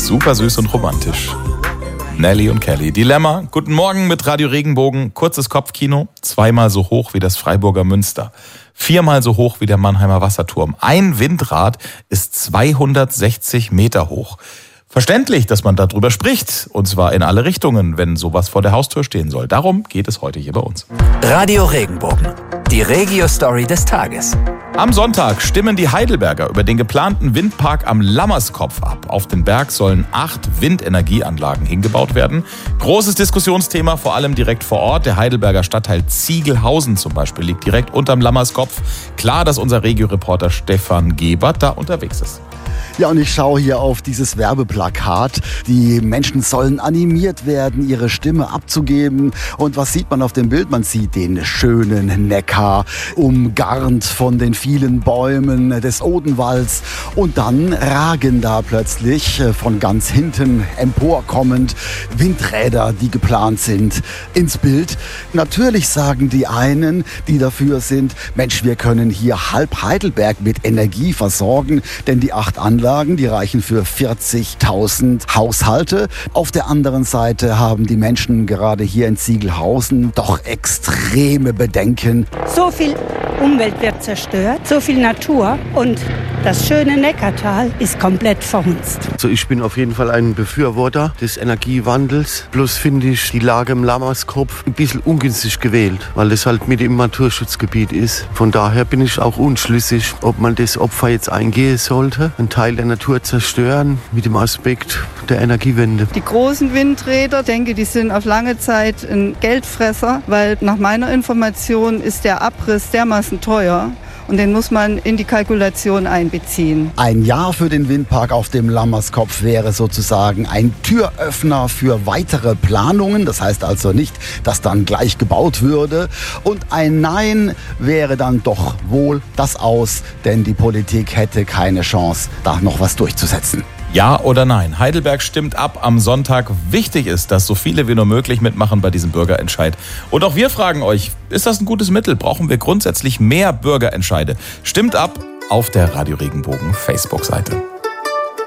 Super süß und romantisch. Nelly und Kelly. Dilemma. Guten Morgen mit Radio Regenbogen. Kurzes Kopfkino. 2-mal so hoch wie das Freiburger Münster. 4-mal so hoch wie der Mannheimer Wasserturm. Ein Windrad ist 260 Meter hoch. Verständlich, dass man darüber spricht. Und zwar in alle Richtungen, wenn sowas vor der Haustür stehen soll. Darum geht es heute hier bei uns. Radio Regenbogen. Die Regio-Story des Tages. Am Sonntag stimmen die Heidelberger über den geplanten Windpark am Lammerskopf ab. Auf den Berg sollen 8 Windenergieanlagen hingebaut werden. Großes Diskussionsthema, vor allem direkt vor Ort. Der Heidelberger Stadtteil Ziegelhausen zum Beispiel liegt direkt unterm Lammerskopf. Klar, dass unser Regio-Reporter Stefan Gebert da unterwegs ist. Ja, und ich schaue hier auf dieses Werbeplakat. Die Menschen sollen animiert werden, ihre Stimme abzugeben. Und was sieht man auf dem Bild? Man sieht den schönen Neckar, umgarnt von den vielen Bäumen des Odenwalds. Und dann ragen da plötzlich von ganz hinten emporkommend Windräder, die geplant sind, ins Bild. Natürlich sagen die einen, die dafür sind, Mensch, wir können hier halb Heidelberg mit Energie versorgen, denn die 8 Anlagen, die reichen für 40.000 Haushalte. Auf der anderen Seite haben die Menschen gerade hier in Ziegelhausen doch extreme Bedenken. So viel Umwelt wird zerstört, so viel Natur und das schöne Neckartal ist komplett verhunzt. Also ich bin auf jeden Fall ein Befürworter des Energiewandels. Bloß finde ich die Lage im Lammerskopf ein bisschen ungünstig gewählt, weil es halt mit im Naturschutzgebiet ist. Von daher bin ich auch unschlüssig, ob man das Opfer jetzt eingehen sollte, einen Teil der Natur zerstören mit dem Aspekt der Energiewende. Die großen Windräder, denke, die sind auf lange Zeit ein Geldfresser, weil nach meiner Information ist der Abriss dermaßen teuer. Und den muss man in die Kalkulation einbeziehen. Ein Ja für den Windpark auf dem Lammerskopf wäre sozusagen ein Türöffner für weitere Planungen. Das heißt also nicht, dass dann gleich gebaut würde. Und ein Nein wäre dann doch wohl das Aus, denn die Politik hätte keine Chance, da noch was durchzusetzen. Ja oder nein? Heidelberg stimmt ab am Sonntag. Wichtig ist, dass so viele wie nur möglich mitmachen bei diesem Bürgerentscheid. Und auch wir fragen euch, ist das ein gutes Mittel? Brauchen wir grundsätzlich mehr Bürgerentscheide? Stimmt ab auf der Radio Regenbogen Facebook-Seite.